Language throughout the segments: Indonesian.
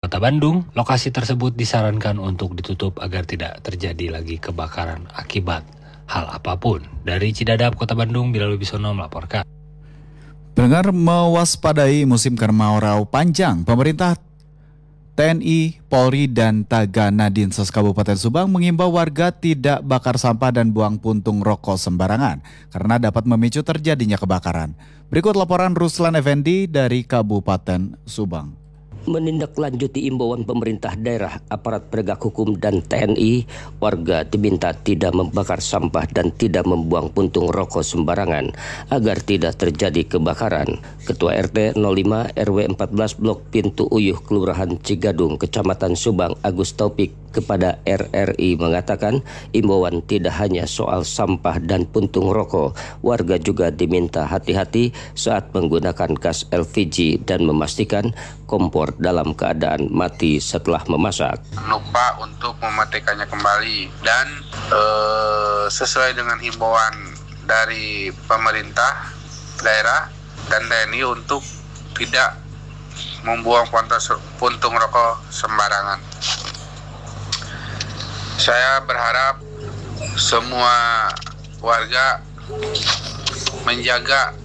Kota Bandung, lokasi tersebut disarankan untuk ditutup agar tidak terjadi lagi kebakaran akibat hal apapun. Dari Cidadap, Kota Bandung, Bilal Wibisono melaporkan. Pendengar, mewaspadai musim kemarau panjang, pemerintah TNI, Polri, dan Tagana Dinsos Kabupaten Subang mengimbau warga tidak bakar sampah dan buang puntung rokok sembarangan karena dapat memicu terjadinya kebakaran. Berikut laporan Ruslan Effendi dari Kabupaten Subang. Menindaklanjuti imbauan pemerintah daerah, aparat penegak hukum dan TNI, warga diminta tidak membakar sampah dan tidak membuang puntung rokok sembarangan agar tidak terjadi kebakaran. Ketua RT 05 RW 14 Blok Pintu Uyuh Kelurahan Cigadung, Kecamatan Subang, Agus Taufik kepada RRI mengatakan imbauan tidak hanya soal sampah dan puntung rokok, warga juga diminta hati-hati saat menggunakan gas LPG dan memastikan kompor dalam keadaan mati setelah memasak. Lupa untuk mematikannya kembali dan sesuai dengan himbauan dari pemerintah daerah dan TNI untuk tidak membuang puntung rokok sembarangan. Saya berharap semua warga menjaga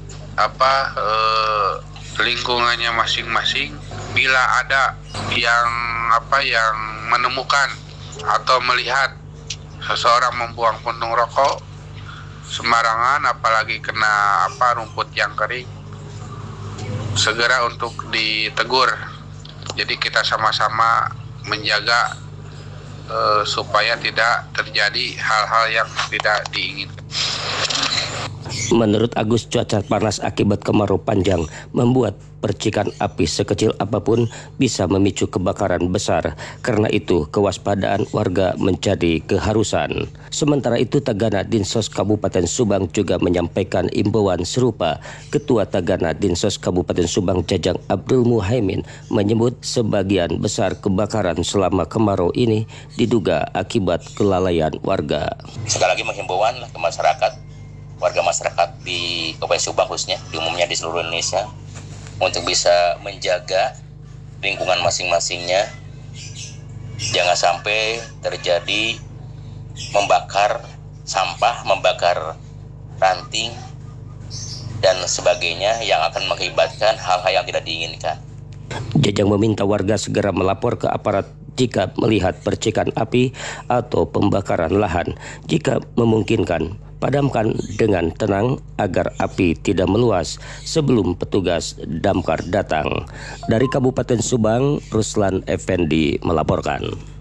lingkungannya masing-masing. Bila ada yang menemukan atau melihat seseorang membuang puntung rokok sembarangan, apalagi kena rumput yang kering, segera untuk ditegur. Jadi kita sama-sama menjaga supaya tidak terjadi hal-hal yang tidak diinginkan. Menurut Agus, cuaca panas akibat kemarau panjang membuat percikan api sekecil apapun bisa memicu kebakaran besar. Karena itu, kewaspadaan warga menjadi keharusan. Sementara itu, Tagana Dinsos Kabupaten Subang juga menyampaikan imbauan serupa. Ketua Tagana Dinsos Kabupaten Subang, Jajang Abdul Muhaimin, menyebut sebagian besar kebakaran selama kemarau ini diduga akibat kelalaian warga. Sekali lagi menghimbauan ke masyarakat, warga masyarakat di Kabupaten Subang khususnya, di umumnya di seluruh Indonesia, untuk bisa menjaga lingkungan masing-masingnya. Jangan sampai terjadi membakar sampah, membakar ranting, dan sebagainya yang akan mengakibatkan hal-hal yang tidak diinginkan. Jajang meminta warga segera melapor ke aparat jika melihat percikan api atau pembakaran lahan. Jika memungkinkan, padamkan dengan tenang agar api tidak meluas sebelum petugas damkar datang. Dari Kabupaten Subang, Ruslan Effendi melaporkan.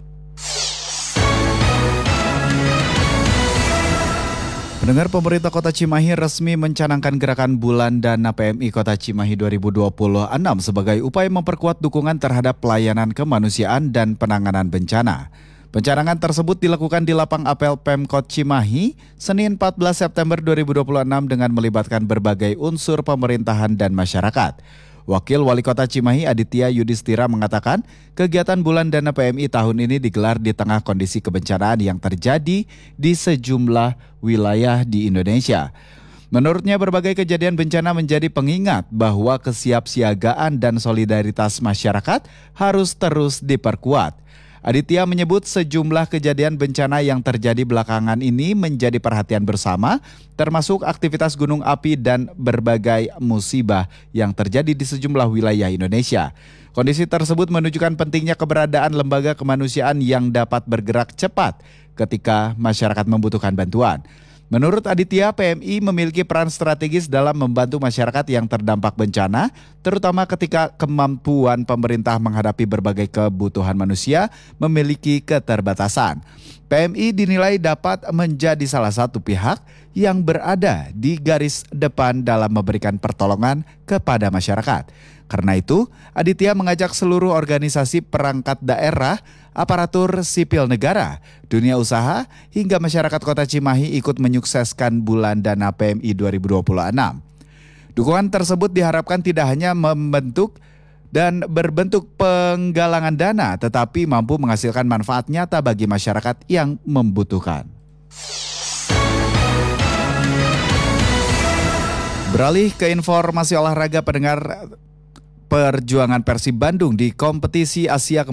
Pendengar, pemerintah Kota Cimahi resmi mencanangkan gerakan Bulan Dana PMI Kota Cimahi 2026 sebagai upaya memperkuat dukungan terhadap pelayanan kemanusiaan dan penanganan bencana. Pencanangan tersebut dilakukan di Lapang Apel Pemkot Cimahi, Senin 14 September 2026 dengan melibatkan berbagai unsur pemerintahan dan masyarakat. Wakil Wali Kota Cimahi Aditya Yudhistira mengatakan kegiatan Bulan Dana PMI tahun ini digelar di tengah kondisi kebencanaan yang terjadi di sejumlah wilayah di Indonesia. Menurutnya, berbagai kejadian bencana menjadi pengingat bahwa kesiapsiagaan dan solidaritas masyarakat harus terus diperkuat. Aditya menyebut sejumlah kejadian bencana yang terjadi belakangan ini menjadi perhatian bersama, termasuk aktivitas gunung api dan berbagai musibah yang terjadi di sejumlah wilayah Indonesia. Kondisi tersebut menunjukkan pentingnya keberadaan lembaga kemanusiaan yang dapat bergerak cepat ketika masyarakat membutuhkan bantuan. Menurut Aditya, PMI memiliki peran strategis dalam membantu masyarakat yang terdampak bencana, terutama ketika kemampuan pemerintah menghadapi berbagai kebutuhan manusia memiliki keterbatasan. PMI dinilai dapat menjadi salah satu pihak yang berada di garis depan dalam memberikan pertolongan kepada masyarakat. Karena itu, Aditya mengajak seluruh organisasi perangkat daerah, aparatur sipil negara, dunia usaha, hingga masyarakat Kota Cimahi ikut menyukseskan Bulan Dana PMI 2026. Dukungan tersebut diharapkan tidak hanya membentuk dan berbentuk penggalangan dana, tetapi mampu menghasilkan manfaat nyata bagi masyarakat yang membutuhkan. Beralih ke informasi olahraga, pendengar, perjuangan Persib Bandung di kompetisi Asia